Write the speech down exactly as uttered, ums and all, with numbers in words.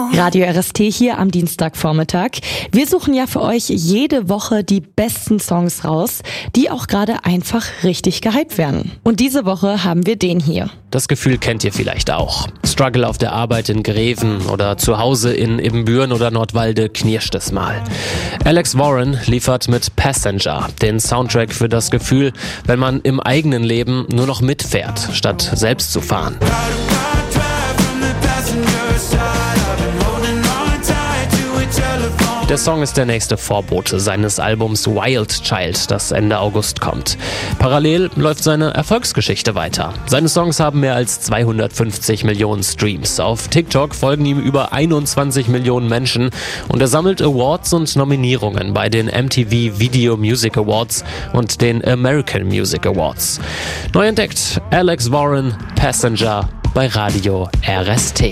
Radio R S T hier am Dienstagvormittag. Wir suchen ja für euch jede Woche die besten Songs raus, die auch gerade einfach richtig gehypt werden. Und diese Woche haben wir den hier. Das Gefühl kennt ihr vielleicht auch. Struggle auf der Arbeit in Greven oder zu Hause in Ibbenbüren oder Nordwalde knirscht es mal. Alex Warren liefert mit Passenger den Soundtrack für das Gefühl, wenn man im eigenen Leben nur noch mitfährt, statt selbst zu fahren. Der Song ist der nächste Vorbote seines Albums Wild Child, das Ende August kommt. Parallel läuft seine Erfolgsgeschichte weiter. Seine Songs haben mehr als zweihundertfünfzig Millionen Streams. Auf TikTok folgen ihm über einundzwanzig Millionen Menschen und er sammelt Awards und Nominierungen bei den M T V Video Music Awards und den American Music Awards. Neu entdeckt Alex Warren, Passenger bei Radio R S T.